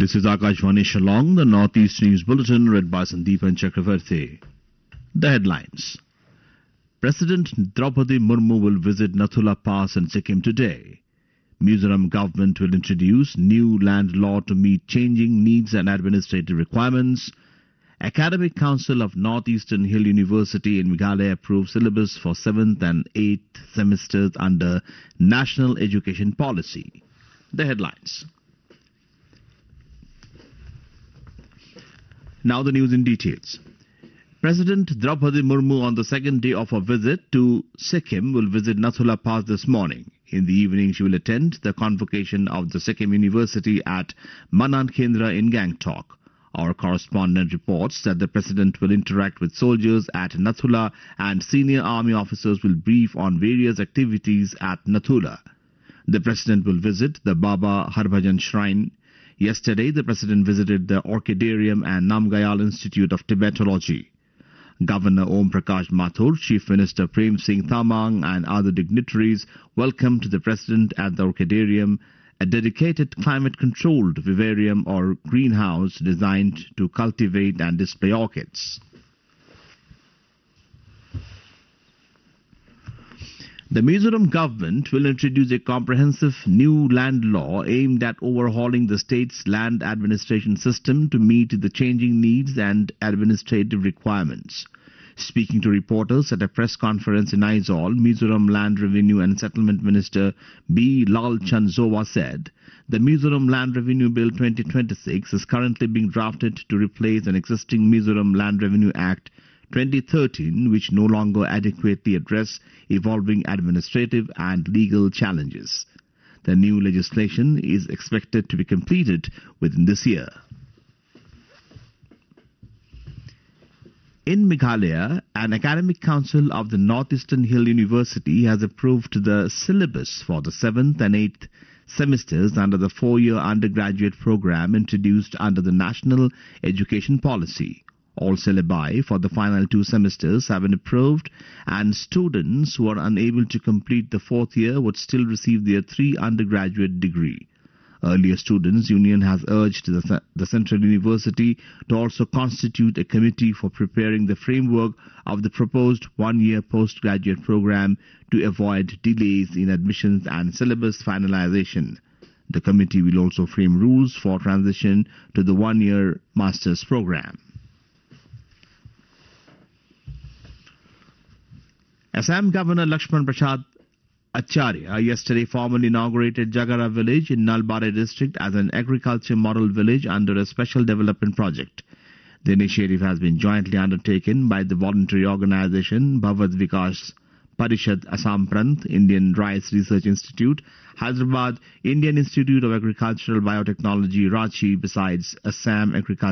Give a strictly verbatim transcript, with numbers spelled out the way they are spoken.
This is Akashvani Shillong, the Northeast News Bulletin, read by Sandeepan Chakravarti. The headlines. President Draupadi Murmu will visit Nathula Pass in Sikkim today. Mizoram government will introduce new land law to meet changing needs and administrative requirements. Academic Council of Northeastern Hill University in Meghalaya approves syllabus for seventh and eighth semesters under National Education Policy. The headlines. Now the news in details. President Draupadi Murmu on the second day of her visit to Sikkim will visit Nathula Pass this morning. In the evening she will attend the convocation of the Sikkim University at Manan Kendra in Gangtok. Our correspondent reports that the President will interact with soldiers at Nathula and senior army officers will brief on various activities at Nathula. The President will visit the Baba Harbhajan Shrine. Yesterday, the President visited the Orchidarium and Namgyal Institute of Tibetology. Governor Om Prakash Mathur, Chief Minister Prem Singh Thamang and other dignitaries welcomed the President at the Orchidarium, a dedicated climate-controlled vivarium or greenhouse designed to cultivate and display orchids. The Mizoram government will introduce a comprehensive new land law aimed at overhauling the state's land administration system to meet the changing needs and administrative requirements. Speaking to reporters at a press conference in Aizawl, Mizoram Land Revenue and Settlement Minister B. Lal Chand Zowa said, the Mizoram Land Revenue Bill twenty twenty-six is currently being drafted to replace an existing Mizoram Land Revenue Act twenty thirteen, which no longer adequately address evolving administrative and legal challenges. The new legislation is expected to be completed within this year. In Meghalaya, an academic council of the Northeastern Hill University has approved the syllabus for the seventh and eighth semesters under the four-year undergraduate program introduced under the National Education Policy. All syllabi for the final two semesters have been approved, and students who are unable to complete the fourth year would still receive their three undergraduate degree. Earlier Students' Union has urged the, the Central University to also constitute a committee for preparing the framework of the proposed one-year postgraduate program to avoid delays in admissions and syllabus finalization. The committee will also frame rules for transition to the one-year master's program. Assam Governor Lakshman Prasad Acharya yesterday formally inaugurated Jagara village in Nalbari district as an agriculture model village under a special development project. The initiative has been jointly undertaken by the voluntary organization Bhavat Vikas Parishad Assam Prant, Indian Rice Research Institute, Hyderabad, Indian Institute of Agricultural Biotechnology, Ranchi, besides Assam Agriculture